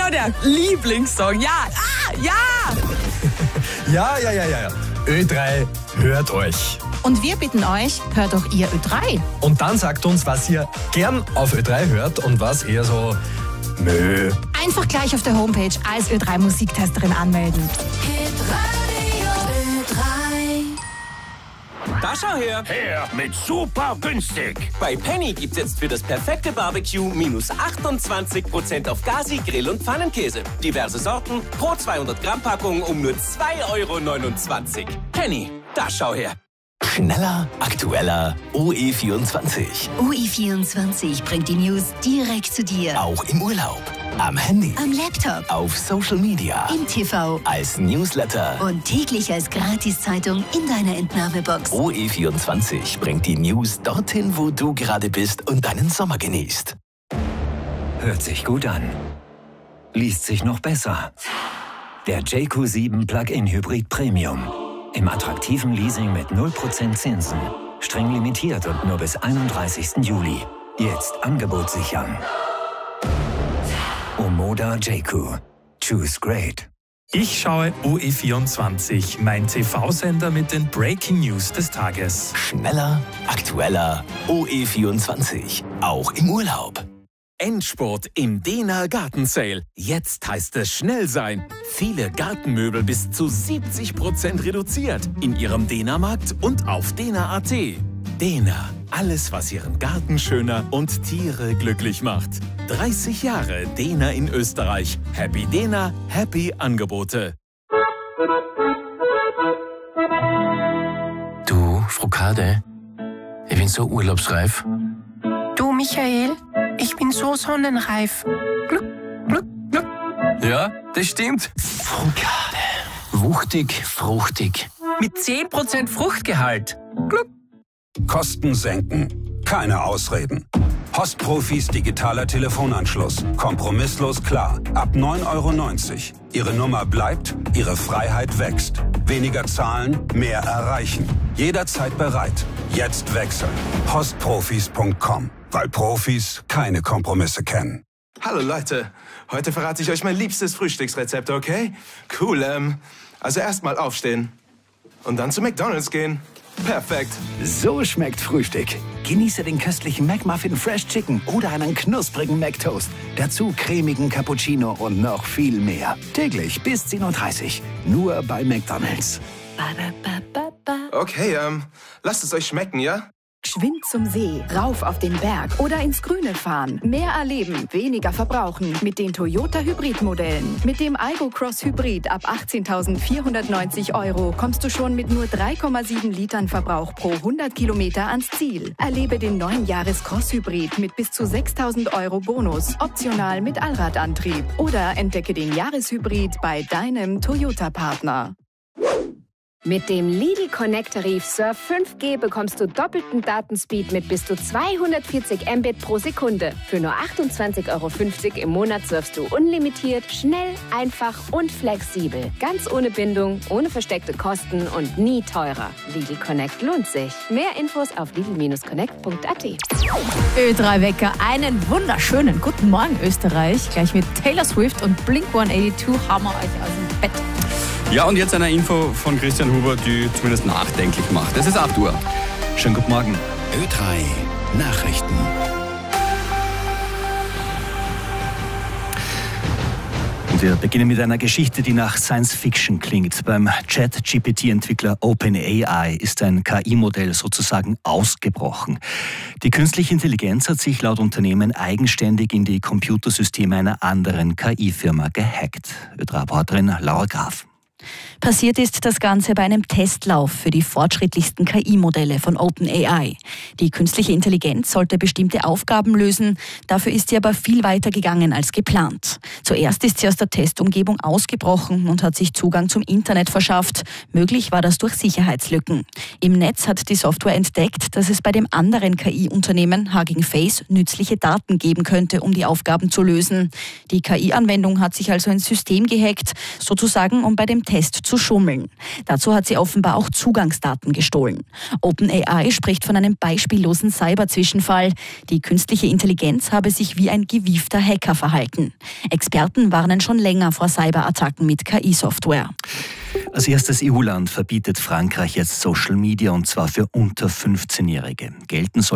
genau der Lieblingssong. Ja, ja. Ja. Ö3, hört euch. Und wir bitten euch, hört doch ihr Ö3. Und dann sagt uns, was ihr gern auf Ö3 hört und was eher so Mö. Einfach gleich auf der Homepage als Ö3 Musiktesterin anmelden. Da schau her! Her mit super günstig. Bei Penny gibt's jetzt für das perfekte Barbecue minus 28% auf Gasi, Grill- und Pfannenkäse. Diverse Sorten pro 200 Gramm Packung um nur 2,29 €. Penny, da schau her! Schneller, aktueller, OE24. OE24 bringt die News direkt zu dir. Auch im Urlaub, am Handy, Am Laptop, auf Social Media, im TV als Newsletter. und täglich als Gratiszeitung in deiner Entnahmebox. OE24 bringt die News dorthin, wo du gerade bist und deinen Sommer genießt. Hört sich gut an. Liest sich noch besser. Der JQ7 Plug-in Hybrid Premium. Im attraktiven Leasing mit 0% Zinsen. Streng limitiert und nur bis 31. Juli. Jetzt Angebot sichern. Omoda JQ. Choose great. Ich schaue OE24, mein TV-Sender mit den Breaking News des Tages. Schneller, aktueller, OE24. Auch im Urlaub. Endspurt im Dena Garten Sale. Jetzt heißt es schnell sein. Viele Gartenmöbel bis zu 70% reduziert. In Ihrem Dena-Markt und auf dena.at. Dena, alles was Ihren Garten schöner und Tiere glücklich macht. 30 Jahre Dena in Österreich. Happy Dena, happy Angebote. Du, Frukade, ich bin so urlaubsreif. Du, Michael, ich bin so sonnenreif. Gluck, gluck, gluck. Ja, das stimmt. Frukade. Wuchtig, fruchtig. Mit 10% Fruchtgehalt. Gluck. Kosten senken. Keine Ausreden. Postprofis digitaler Telefonanschluss. Kompromisslos klar. Ab 9,90 €. Ihre Nummer bleibt, Ihre Freiheit wächst. Weniger zahlen, mehr erreichen. Jederzeit bereit. Jetzt wechseln. Postprofis.com. Weil Profis keine Kompromisse kennen. Hallo Leute, heute verrate ich euch mein liebstes Frühstücksrezept, okay? Cool, also erstmal aufstehen und dann zu McDonald's gehen. Perfekt. So schmeckt Frühstück. Genieße den köstlichen McMuffin Fresh Chicken oder einen knusprigen McToast. Dazu cremigen Cappuccino und noch viel mehr. Täglich bis 10:30 Uhr. Nur bei McDonald's. Okay, lasst es euch schmecken, ja? Geschwind zum See, rauf auf den Berg oder ins Grüne fahren. Mehr erleben, weniger verbrauchen mit den Toyota Hybrid-Modellen. Mit dem Aygo Cross Hybrid ab 18.490 € kommst du schon mit nur 3,7 Litern Verbrauch pro 100 Kilometer ans Ziel. Erlebe den neuen Jahres Cross Hybrid mit bis zu 6.000 € Bonus, optional mit Allradantrieb. Oder entdecke den Jahreshybrid bei deinem Toyota-Partner. Mit dem Lidl Connect-Tarif Surf 5G bekommst du doppelten Datenspeed mit bis zu 240 Mbit pro Sekunde. Für nur 28,50 € im Monat surfst du unlimitiert, schnell, einfach und flexibel. Ganz ohne Bindung, ohne versteckte Kosten und nie teurer. Lidl Connect lohnt sich. Mehr Infos auf lidl-connect.at. Ö3 Wecker, einen wunderschönen guten Morgen Österreich. Gleich mit Taylor Swift und Blink-182 haben wir euch aus dem Bett. Ja, und jetzt eine Info von Christian Huber, die zumindest nachdenklich macht. Es ist 8 Uhr. Schönen guten Morgen. Ö3 Nachrichten. Und wir beginnen mit einer Geschichte, die nach Science-Fiction klingt. Beim Chat-GPT-Entwickler OpenAI ist ein KI-Modell sozusagen ausgebrochen. Die künstliche Intelligenz hat sich laut Unternehmen eigenständig in die Computersysteme einer anderen KI-Firma gehackt. Ö3-Reporterin Laura Graf. Passiert ist das Ganze bei einem Testlauf für die fortschrittlichsten KI-Modelle von OpenAI. Die künstliche Intelligenz sollte bestimmte Aufgaben lösen, dafür ist sie aber viel weiter gegangen als geplant. Zuerst ist sie aus der Testumgebung ausgebrochen und hat sich Zugang zum Internet verschafft. Möglich war das durch Sicherheitslücken. Im Netz hat die Software entdeckt, dass es bei dem anderen KI-Unternehmen Hugging Face nützliche Daten geben könnte, um die Aufgaben zu lösen. Die KI-Anwendung hat sich also ins System gehackt, sozusagen um bei dem Test zu schummeln. Dazu hat sie offenbar auch Zugangsdaten gestohlen. OpenAI spricht von einem beispiellosen Cyber-Zwischenfall. Die künstliche Intelligenz habe sich wie ein gewiefter Hacker verhalten. Experten warnen schon länger vor Cyberattacken mit KI-Software. Als erstes EU-Land verbietet Frankreich jetzt Social Media, und zwar für unter 15-Jährige. Gelten soll